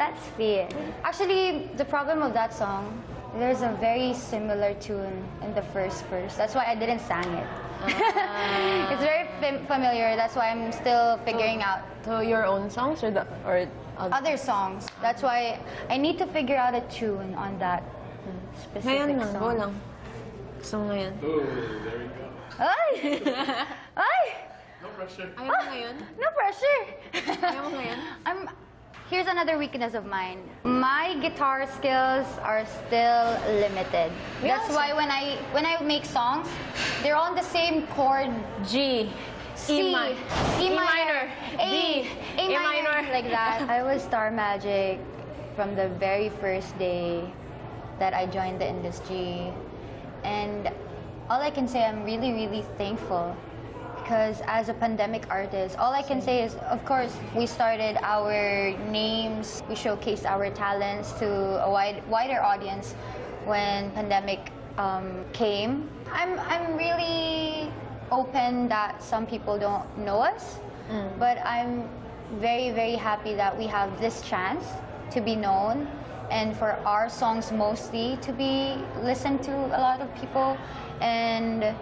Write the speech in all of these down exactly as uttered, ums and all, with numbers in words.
Let's feel. Actually, the problem of that song, there's a very similar tune in the first verse. That's why I didn't sing it. Uh. It's very fam familiar. That's why I'm still figuring so, out. So your own songs or the or other, other songs. That's why I need to figure out a tune on that specific ngayon song. Go lang. Gusto mo ngayon? Oh, there we go. Ay! Ay! No pressure. Ayaw mo ngayon? No pressure. Ayaw mo ngayon? I'm. Here's another weakness of mine. My guitar skills are still limited. Yeah, That's why when I when I make songs, they're on the same chord. G, C, E, mi E E minor, A, A, A A minor, minor. like that. I was Star Magic from the very first day that I joined the industry, and all I can say, I'm really, really thankful. Because as a pandemic artist, all I can say is, of course, we started our names, we showcased our talents to a wide, wider audience when pandemic um, came. I'm, I'm really open that some people don't know us, mm. but I'm very, very happy that we have this chance to be known and for our songs mostly to be listened to a lot of people. And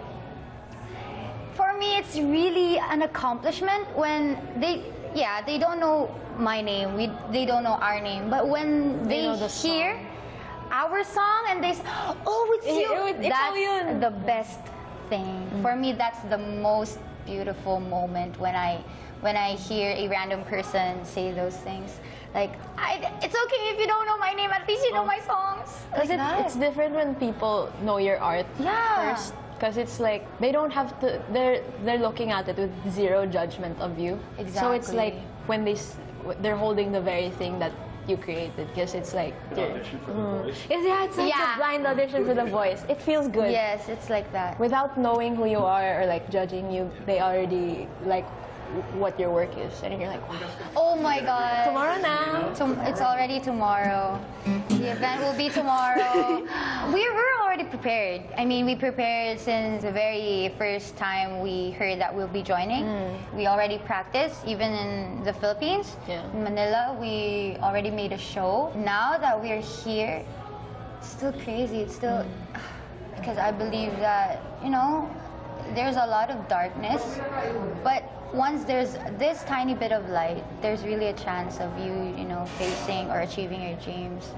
for me, it's really an accomplishment when they, yeah, they don't know my name, we, they don't know our name, but when they, they the hear song. our song and they say, oh, it's you, it, it, that's it's the best thing. Mm. For me, that's the most beautiful moment when I, when I hear a random person say those things. Like, I, it's okay if you don't know my name, at least you know my songs. Because Like it, it's different when people know your art yeah. first. Because it's like, they don't have to, they're, they're looking at it with zero judgment of you. Exactly. So it's like, when they, they're holding the very thing that you created, because it's like, Audition for the voice. It's, yeah, it's like Yeah. a blind audition for the voice. It feels good. Yes, it's like that. Without knowing who you are or like judging you, they already like what your work is, and you're like, wow. Oh my God. Tomorrow now. Tom it's already tomorrow. The event will be tomorrow. we were already prepared. I mean, we prepared since the very first time we heard that we'll be joining. Mm. We already practiced, even in the Philippines. Yeah. In Manila, we already made a show. Now that we're here, it's still crazy. It's still... Mm. Because I believe that, you know, there's a lot of darkness, but once there's this tiny bit of light, there's really a chance of you, you know, facing or achieving your dreams.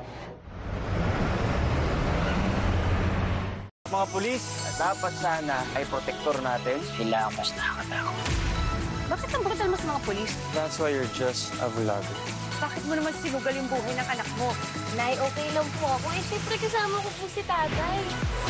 Mga pulis, dapat sana ay protektor natin. Sila ang mas nakakatakot. Bakit ang brutal mo sa mga pulis? That's why you're just a vlogger. Bakit mo naman sinugal yung buhay ng anak mo? Nay, okay lang po ako. Eh, siyempre kasama ko po si tatay.